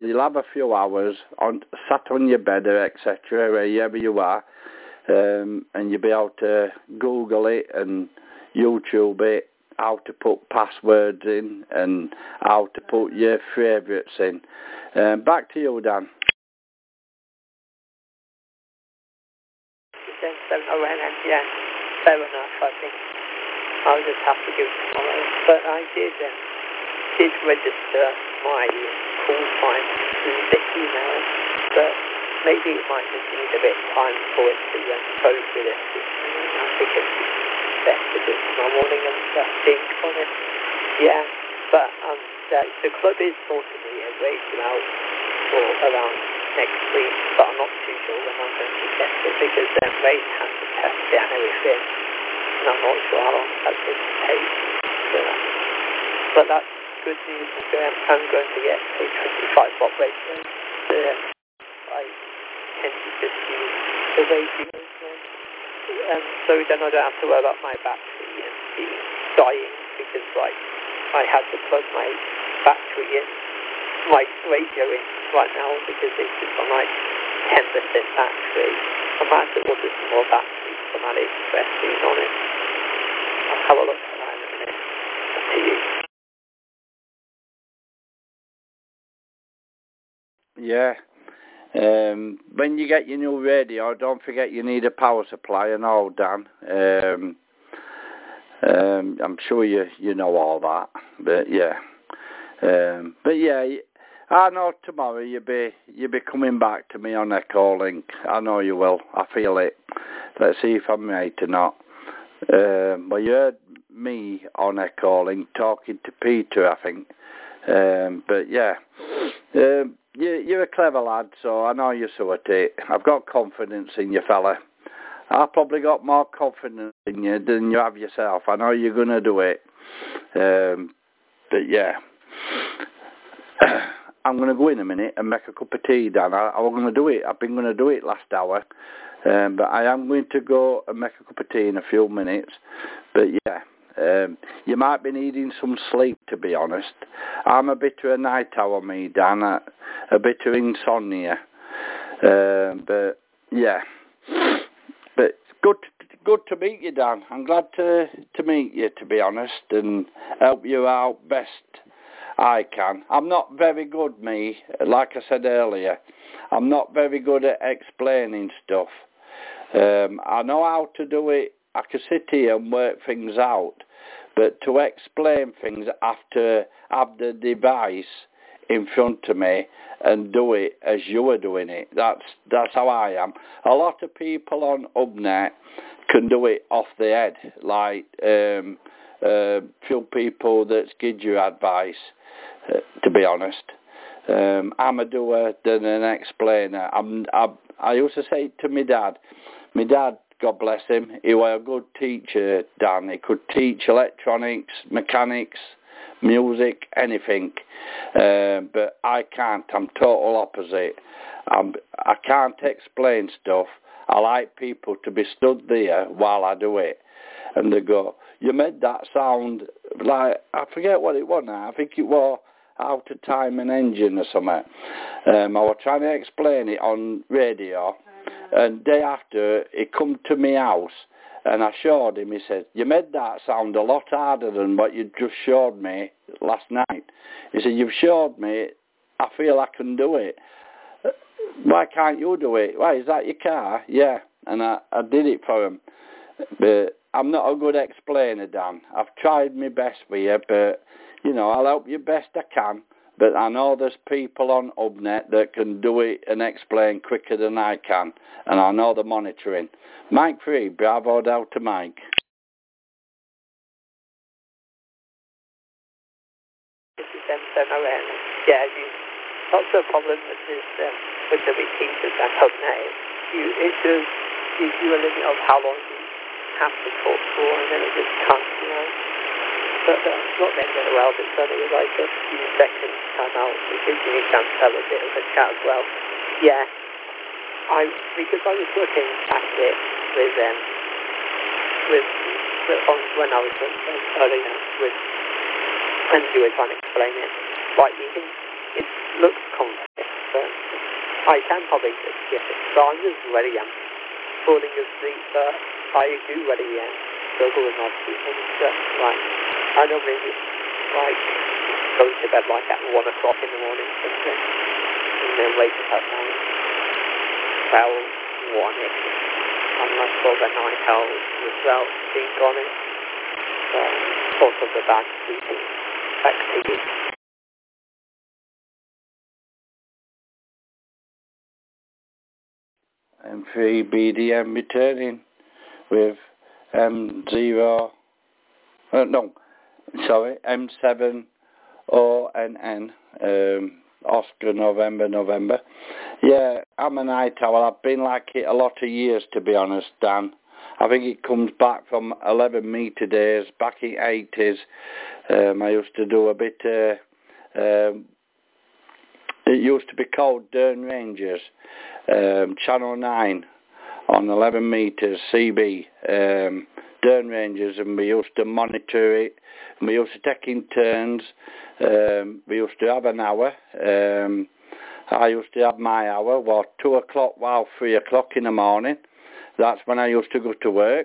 you'll have a few hours sat on your bed or etc. wherever you are, and you'll be able to Google it and YouTube it, how to put passwords in and how to put your favourites in. Back to you, Dan. Yeah, fair enough, I think. I'll just have to do it tomorrow. But I did register my call time through the email, but maybe it might just need a bit of time for it to code with it. I think it's best to do it tomorrow morning and think on it. Yeah, but the club is sorting me a rate out for around next week, but I'm not too sure when I'm going to get it because Ray has to test January 5th, and I'm not sure how long that's going to take. But that's good news. I'm going to get a 25-watt radio. I tend to just use the radio, so then I don't have to worry about my battery being dying because I had to plug my battery in, my radio in right now because it's just on 10% battery. I might have to order some more batteries from AliExpress being on it. I'll have a look at that in a minute. Up to you. Yeah. When you get your new radio, don't forget you need a power supply and all, Dan. I'm sure you know all that, but yeah. I know tomorrow you'll be coming back to me on Echolink. I know you will. I feel it. Let's see if I'm right or not. Well, you heard me on Echolink talking to Peter, I think. But yeah, you're a clever lad, so I know you sort it. I've got confidence in you, fella. I've probably got more confidence in you than you have yourself. I know you're going to do it. But yeah, I'm going to go in a minute and make a cup of tea, Dan. I'm going to do it. I've been going to do it last hour. But I am going to go and make a cup of tea in a few minutes. But yeah, you might be needing some sleep, to be honest. I'm a bit of a night owl, me, Dan. A bit of insomnia. But yeah. But good to meet you, Dan. I'm glad to meet you, to be honest, and help you out best I can. I'm not very good, me, like I said earlier. I'm not very good at explaining stuff. I know how to do it. I can sit here and work things out, but to explain things, I have to have the device in front of me and do it as you are doing it. That's how I am. A lot of people on Hubnet can do it off the head, like few people that give you advice, to be honest. I'm a doer than an explainer. I used to say it to my dad. My dad, God bless him, he was a good teacher, Dan. He could teach electronics, mechanics, music, anything. But I can't. I'm total opposite. I can't explain stuff. I like people to be stood there while I do it. And they go, you made that sound like, I forget what it was now. I think it was How to Time an Engine or something. I was trying to explain it on radio. And day after, he come to my house. And I showed him, he said, you made that sound a lot harder than what you just showed me last night. He said, you've showed me, I feel I can do it. Why can't you do it? Why, is that your car? Yeah. And I did it for him. But I'm not a good explainer, Dan. I've tried my best for you, but, you know, I'll help you best I can. But I know there's people on Hubnet that can do it and explain quicker than I can. And I know they're monitoring. Mike 3, Bravo Delta Mike. Yeah, that's the problem with the repeaters and Hubnet. It does give you a limit of how long you have to talk for, and then it just can't, you know. But not then very well, but so it was like a few seconds time out. It gives me a chance to have a bit of a chat as well. Yeah, because I was looking at it when I was earlier when you were trying to explain it. Like it looks complex, I can probably skip it, so I'm just really falling asleep, but I do really struggle with not sleeping. Like, I normally like go to bed like at 1 o'clock in the morning, something, and then wake up at 12, 1-ish. I'm not sure the night owls without being on it. So, sort of the bad sleeping activity. M3 BDM returning with M7 ONN, Oscar November. Yeah, I'm a night owl. I've been like it a lot of years, to be honest, Dan. I think it comes back from 11 metre days, back in 80s. I used to do a bit, it used to be called Dern Rangers, Channel 9 on 11 metres, CB, Dern Rangers, and we used to monitor it. We used to take in turns. We used to have an hour. I used to have my hour, 2 o'clock, 3 o'clock in the morning. That's when I used to go to work.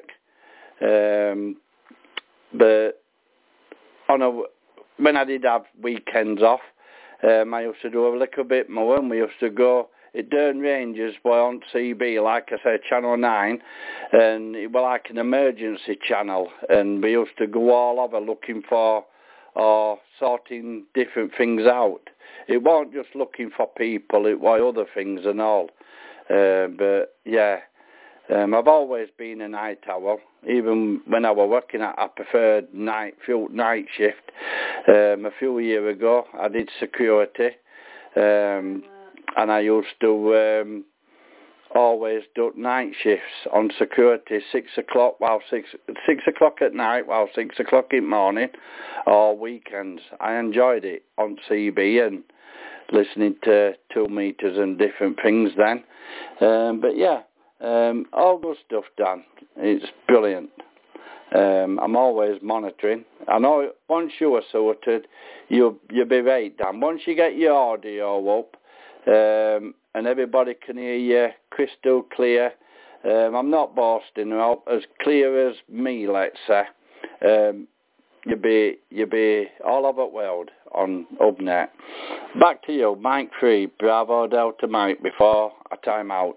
But when I did have weekends off, I used to do a little bit more, and we used to go. It Dern Rangers were on CB, like I said, Channel 9, and it was like an emergency channel, and we used to go all over looking for or sorting different things out. It wasn't just looking for people, it was other things and all. But yeah, I've always been a night owl. Even when I was working I preferred night shift. A few years ago I did security, and I used to always do night shifts on security, 6 o'clock at night, 6 o'clock in the morning, or weekends. I enjoyed it on CB and listening to 2 meters and different things then. But yeah, all good stuff, Dan. It's brilliant. I'm always monitoring. I know once you are sorted, you'll be right, Dan. Once you get your audio up, and everybody can hear you crystal clear. I'm not boasting, as clear as me, let's say. You'll be all over the world on UbNet. Back to you, Mike 3, Bravo Delta Mike, before I time out.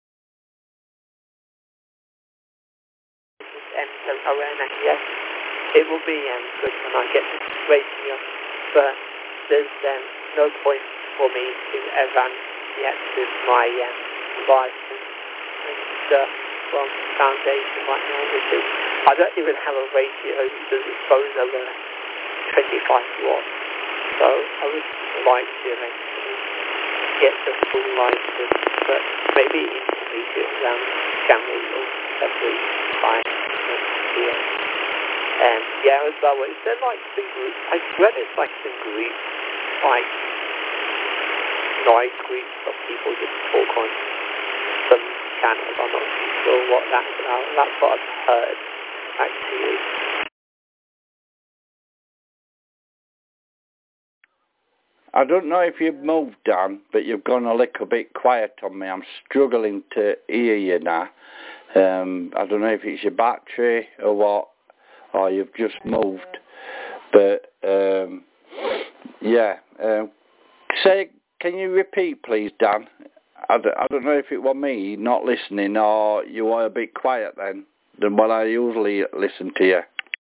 Yes, it will be good when I get to radio, but there's no point for me to advance yet with my license and from Foundation right now, because I don't even have a radio that goes over 25 watts. So I would like to eventually get the full license, but maybe intermediate around January or February time next year. Yeah, as well, is there like some groups? I read it's like some groups, like noise groups of people just talk on some channels. I'm not too sure what that's about. That's what I've heard, actually. I don't know if you've moved, Dan, but you've gone a little bit quiet on me. I'm struggling to hear you now. I don't know if it's your battery or what, or you've just moved. But, yeah. Can you repeat, please, Dan? I don't know if it was me not listening, or you were a bit quiet then than what I usually listen to you.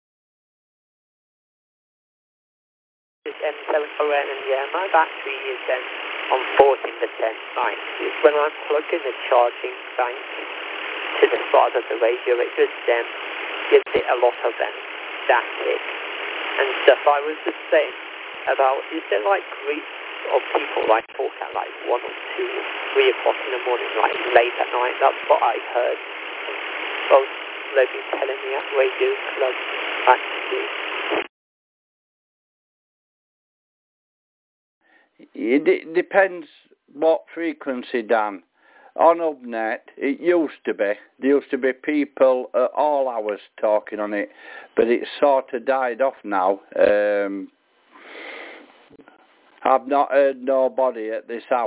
And yeah, my battery is on 40%. Like, when I'm plugging the charging bank to the side of the radio, it just gives it a lot of static and stuff. I was just saying about, is there like groups of people like talk at like 1 or 2 or 3 o'clock in the morning, like late at night? That's what I heard. Well, they've been telling me at Radio Club actually. It depends what frequency, Dan. On UbNet, it used to be. There used to be people at all hours talking on it, but it sort of died off now. I've not heard nobody at this hour